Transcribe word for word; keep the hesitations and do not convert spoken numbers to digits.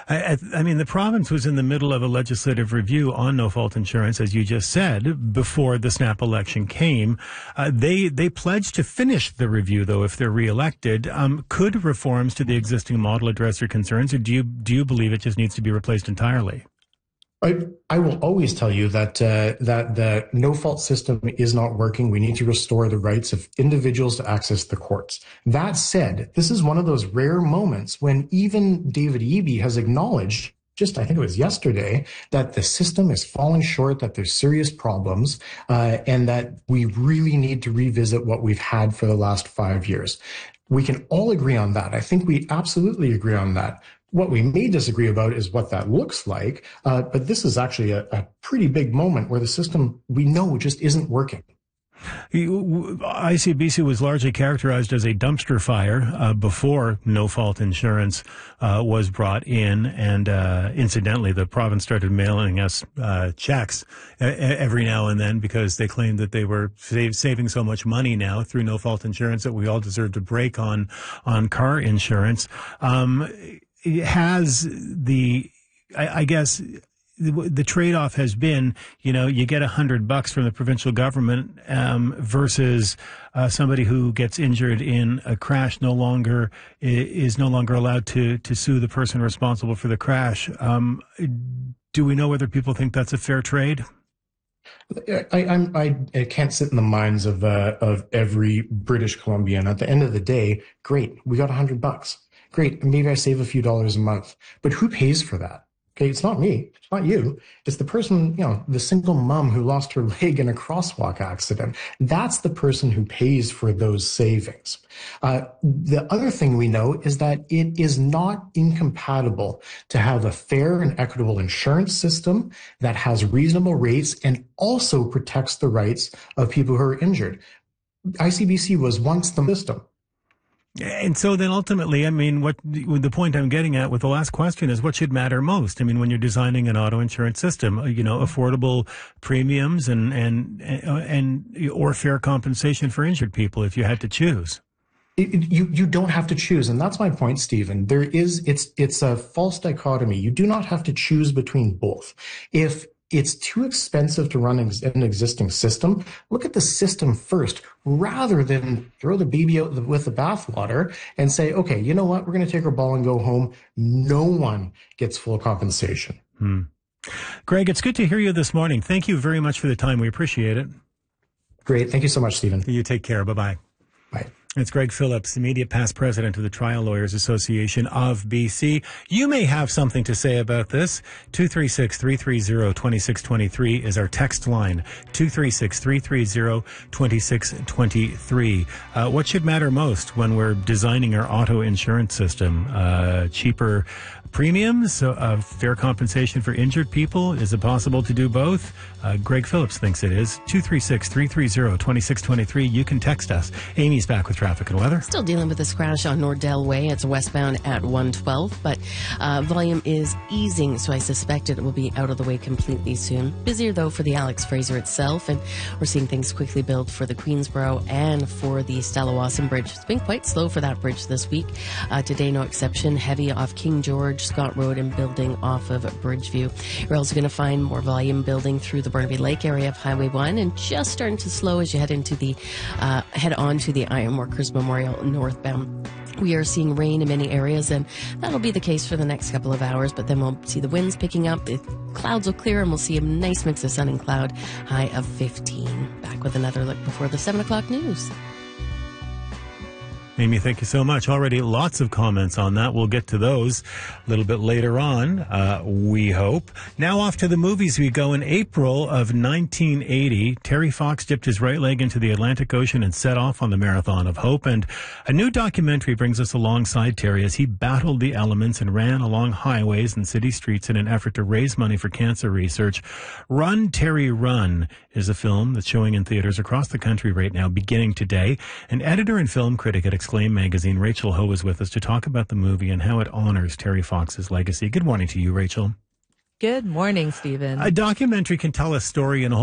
I, I, I mean, the province was in the middle of a legislative review on no-fault insurance, as you just said, before the snap election came. Uh, they they pledged to finish the review, though, if they're reelected. Um, could reforms to the existing model address your concerns, or do you do you believe it just needs to be replaced entirely? I, I will always tell you that uh, that the no-fault system is not working. We need to restore the rights of individuals to access the courts. That said, this is one of those rare moments when even David Eby has acknowledged, just I think it was yesterday, that the system is falling short, that there's serious problems, uh, and that we really need to revisit what we've had for the last five years. We can all agree on that. I think we absolutely agree on that. What we may disagree about is what that looks like, uh, but this is actually a, a pretty big moment where the system we know just isn't working. I C B C was largely characterized as a dumpster fire uh, before no-fault insurance uh, was brought in, and uh, incidentally, the province started mailing us uh, checks every now and then because they claimed that they were save, saving so much money now through no-fault insurance that we all deserved a break on on car insurance. Um, it has the, I, I guess. The trade-off has been, you know, you get a hundred bucks from the provincial government um, versus uh, somebody who gets injured in a crash no longer is no longer allowed to to sue the person responsible for the crash. Um, do we know whether people think that's a fair trade? I, I'm, I, I can't sit in the minds of uh, of every British Columbian. At the end of the day, great, we got a hundred bucks. Great, maybe I save a few dollars a month. But who pays for that? Okay, it's not me. It's not you. It's the person, you know, the single mom who lost her leg in a crosswalk accident. That's the person who pays for those savings. Uh, the other thing we know is that it is not incompatible to have a fair and equitable insurance system that has reasonable rates and also protects the rights of people who are injured. I C B C was once the system. And so then ultimately, I mean, what the point I'm getting at with the last question is what should matter most? I mean, when you're designing an auto insurance system, you know, affordable premiums and, and, and, or fair compensation for injured people if you had to choose. It, you you don't have to choose, and that's my point, Stephen. There is it's it's a false dichotomy. You do not have to choose between both. If it's too expensive to run an existing system, look at the system first, rather than throw the baby out with the bathwater and say, okay, you know what, we're going to take our ball and go home. No one gets full compensation. Hmm. Greg, it's good to hear you this morning. Thank you very much for the time. We appreciate it. Great. Thank you so much, Stephen. You take care. Bye-bye. Bye. It's Greg Phillips, immediate past president of the Trial Lawyers Association of B C. You may have something to say about this. two three six, three three zero, two six two three is our text line. two three six, three three zero, two six two three. Uh, what should matter most when we're designing our auto insurance system? Uh, cheaper premiums, uh, fair compensation for injured people? Is it possible to do both? Uh, Greg Phillips thinks it is. two three six, three three zero, two six two three. You can text us. Amy's back with traffic and weather. Still dealing with this crash on Nordell Way. It's westbound at one twelve, but uh, volume is easing, so I suspect it will be out of the way completely soon. Busier, though, for the Alex Fraser itself, and we're seeing things quickly build for the Queensboro and for the Stella-Wasson Bridge. It's been quite slow for that bridge this week. Uh, today, no exception. Heavy off King George, Scott Road, and building off of Bridgeview. You're also going to find more volume building through the Burnaby Lake area of Highway one, and just starting to slow as you head into the uh, head on to the Ironworkers Memorial northbound. We are seeing rain in many areas, and that'll be the case for the next couple of hours, but then we'll see the winds picking up, the clouds will clear, and we'll see a nice mix of sun and cloud, high of fifteen. Back with another look before the seven o'clock news. Amy, thank you so much. Already lots of comments on that. We'll get to those a little bit later on, uh, we hope. Now off to the movies we go. In April of nineteen eighty, Terry Fox dipped his right leg into the Atlantic Ocean and set off on the Marathon of Hope. And a new documentary brings us alongside Terry as he battled the elements and ran along highways and city streets in an effort to raise money for cancer research. Run, Terry, Run is a film that's showing in theaters across the country right now, beginning today. An editor and film critic at Exclaim magazine, Rachel Ho, is with us to talk about the movie and how it honors Terry Fox's legacy. Good morning to you, Rachel. Good morning, Stephen. A documentary can tell a story in a